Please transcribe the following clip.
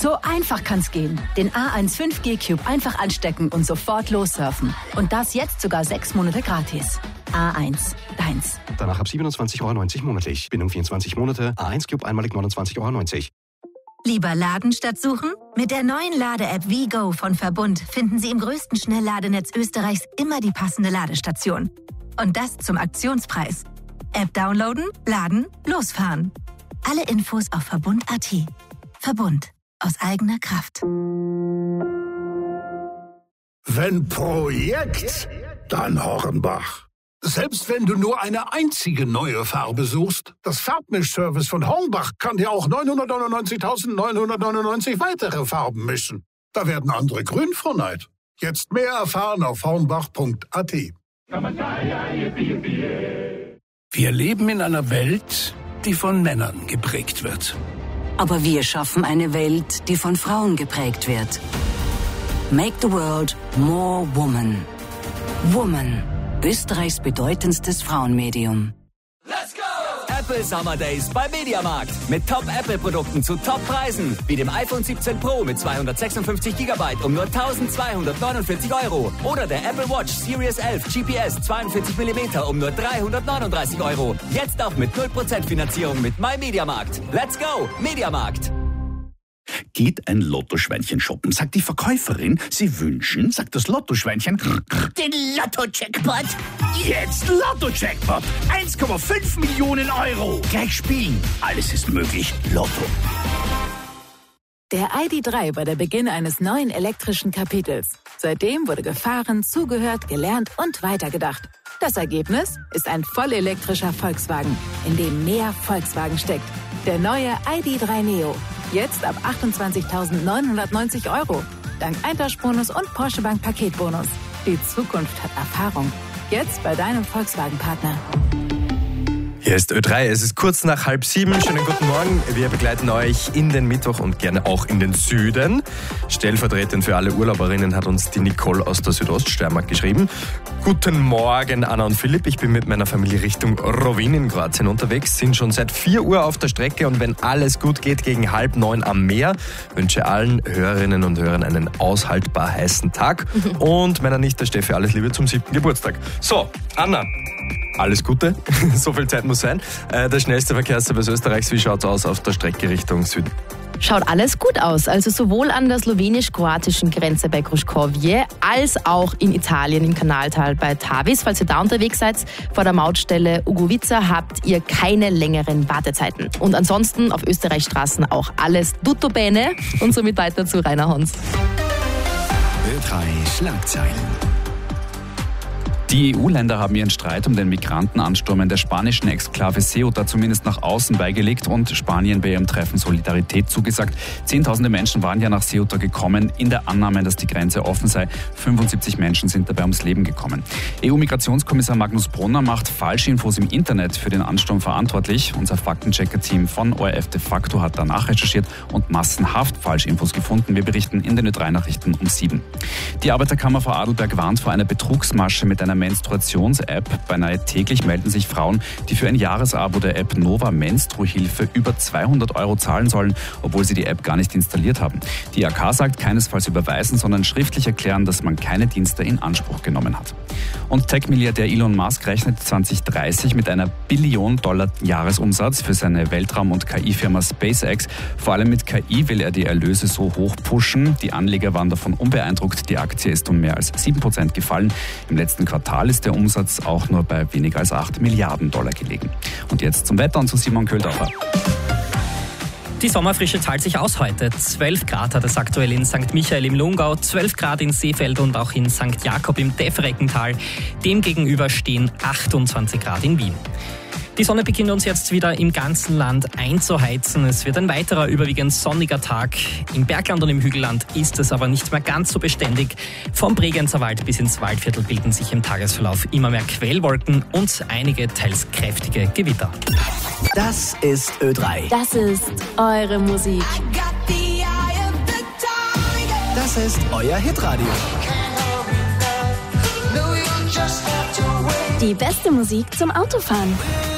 So einfach kann's gehen. Den A1 5G Cube einfach anstecken und sofort lossurfen. Und das jetzt sogar 6 Monate gratis. A1, deins. Danach ab 27,90 € monatlich. Bindung 24 Monate. A1 Cube einmalig 29,90 €. Lieber laden statt suchen? Mit der neuen Lade-App WeGo von Verbund finden Sie im größten Schnellladenetz Österreichs immer die passende Ladestation. Und das zum Aktionspreis. App downloaden, laden, losfahren. Alle Infos auf Verbund.at. Verbund. Aus eigener Kraft. Wenn Projekt, dann Hornbach. Selbst wenn du nur eine einzige neue Farbe suchst, das Farbmischservice von Hornbach kann dir auch 999.999 weitere Farben mischen. Da werden andere grün vor Neid. Jetzt mehr erfahren auf hornbach.at. Wir leben in einer Welt, die von Männern geprägt wird. Aber wir schaffen eine Welt, die von Frauen geprägt wird. Make the world more woman. Woman. Österreichs bedeutendstes Frauenmedium. Let's go! Apple Summer Days bei Mediamarkt. Mit Top-Apple-Produkten zu Top-Preisen. Wie dem iPhone 17 Pro mit 256 GB um nur 1.249 €. Oder der Apple Watch Series 11 GPS 42 mm um nur 339 €. Jetzt auch mit 0% Finanzierung mit MyMediamarkt. Let's go! Mediamarkt. Geht ein Lottoschweinchen shoppen, sagt die Verkäuferin, Sie wünschen, sagt das Lottoschweinchen, den Lotto-Jackpot. Jetzt Lotto-Jackpot. 1,5 Millionen €. Gleich spielen. Alles ist möglich. Lotto. Der ID.3 war der Beginn eines neuen elektrischen Kapitels. Seitdem wurde gefahren, zugehört, gelernt und weitergedacht. Das Ergebnis ist ein vollelektrischer Volkswagen, in dem mehr Volkswagen steckt. Der neue ID.3 Neo. Jetzt ab 28.990 €. Dank Eintauschbonus und Porsche Bank Paketbonus. Die Zukunft hat Erfahrung. Jetzt bei deinem Volkswagen-Partner. Hier ist Ö3, es ist kurz nach 6:30. Schönen guten Morgen. Wir begleiten euch in den Mittwoch und gerne auch in den Süden. Stellvertretend für alle Urlauberinnen hat uns die Nicole aus der Südoststeiermark geschrieben. Guten Morgen, Anna und Philipp. Ich bin mit meiner Familie Richtung Rovinj in Kroatien unterwegs, sind schon seit 4 Uhr auf der Strecke und wenn alles gut geht, gegen 8:30 am Meer. Wünsche allen Hörerinnen und Hörern einen aushaltbar heißen Tag und meiner Nichte Steffi alles Liebe zum 7. Geburtstag. So, Anna. Alles Gute, so viel Zeit muss sein. Der schnellste Verkehrsservice Österreichs, wie schaut's aus auf der Strecke Richtung Süden? Schaut alles gut aus, also sowohl an der slowenisch-kroatischen Grenze bei Gruškovje als auch in Italien im Kanaltal bei Tavis. Falls ihr da unterwegs seid, vor der Mautstelle Ugovica habt ihr keine längeren Wartezeiten. Und ansonsten auf Österreichstraßen auch alles tutto bene und somit weiter zu Rainer Hons. Ö3 Schlagzeilen. Die EU-Länder haben ihren Streit um den Migrantenansturm in der spanischen Exklave Ceuta zumindest nach außen beigelegt und Spanien bei ihrem Treffen Solidarität zugesagt. Zehntausende Menschen waren ja nach Ceuta gekommen, in der Annahme, dass die Grenze offen sei. 75 Menschen sind dabei ums Leben gekommen. EU-Migrationskommissar Magnus Brunner macht Falschinfos im Internet für den Ansturm verantwortlich. Unser Faktenchecker-Team von ORF de facto hat danach recherchiert und massenhaft Falschinfos gefunden. Wir berichten in den Ö3-Nachrichten um 7. Die Arbeiterkammer Vorarlberg warnt vor einer Betrugsmasche mit einer Menstruations-App. Beinahe täglich melden sich Frauen, die für ein Jahresabo der App Nova Menstruhilfe über 200 € zahlen sollen, obwohl sie die App gar nicht installiert haben. Die IHK sagt, keinesfalls überweisen, sondern schriftlich erklären, dass man keine Dienste in Anspruch genommen hat. Und Tech-Milliardär Elon Musk rechnet 2030 mit einer $1 Billion Jahresumsatz für seine Weltraum- und KI-Firma SpaceX. Vor allem mit KI will er die Erlöse so hoch pushen. Die Anleger waren davon unbeeindruckt. Die Aktie ist um mehr als 7% gefallen. Im letzten Quartal ist der Umsatz auch nur bei weniger als $8 Milliarden gelegen. Und jetzt zum Wetter und zu Simon Köldorfer. Die Sommerfrische zahlt sich aus heute. 12 Grad hat es aktuell in St. Michael im Lungau, 12 Grad in Seefeld und auch in St. Jakob im Defereckental. Demgegenüber stehen 28 Grad in Wien. Die Sonne beginnt uns jetzt wieder im ganzen Land einzuheizen. Es wird ein weiterer überwiegend sonniger Tag. Im Bergland und im Hügelland ist es aber nicht mehr ganz so beständig. Vom Bregenzer Wald bis ins Waldviertel bilden sich im Tagesverlauf immer mehr Quellwolken und einige teils kräftige Gewitter. Das ist Ö3. Das ist eure Musik. Das ist euer Hitradio. Die beste Musik zum Autofahren.